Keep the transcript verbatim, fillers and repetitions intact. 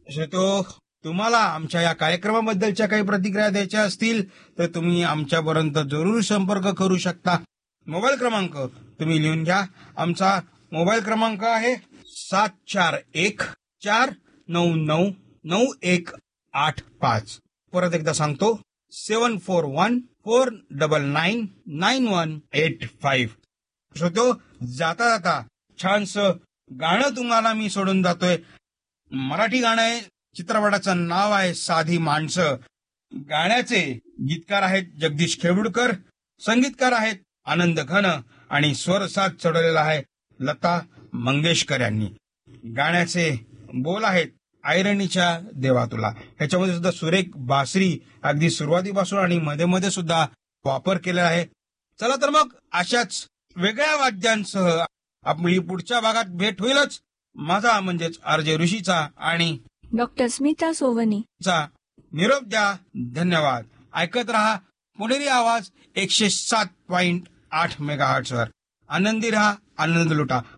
श्रोतो, तुम्हाला आमच्या या कार्यक्रमाबद्दलच्या काही प्रतिक्रिया द्यायच्या असतील तर तुम्ही आमच्यापर्यंत जरूर संपर्क करू शकता. मोबाईल क्रमांक तुम्ही लिहून घ्या. आमचा मोबाईल क्रमांक आहे सात चार एक चार नऊ नऊ नऊ एक आठ पाच. परत एकदा सांगतो, सेवन four one four double nine nine one eight five. श्रोतो, जाता जाता छानस गाणं तुम्हाला मी सोडून जातोय. मराठी गाणं आहे, चित्रपटाचं नाव आहे साधी माणसं. गाण्याचे गीतकार आहेत जगदीश खेवडकर, संगीतकार आहेत आनंद घन आणि स्वर साथ चढवलेला आहे लता मंगेशकर यांनी. गाण्याचे बोल आहेत ऐरणीच्या देवा तुला. ह्याच्यामध्ये सुद्धा सुरेख बासरी अगदी सुरुवातीपासून आणि मध्ये मध्ये सुद्धा वापर केलेला आहे. चला तर मग अशाच वेगळ्या वाद्यांसह आपली पुढच्या भागात भेट होईलच. माझा म्हणजेच आरजे ऋषीचा आणि डॉक्टर स्मिता सोवनीचा निरोप द्या. धन्यवाद. ऐकत रहा पुणेरी आवाज एकशे सात पॉइंट आठ मेगा हर्ट्झवर. आनंदी रहा, आनंद लुटा.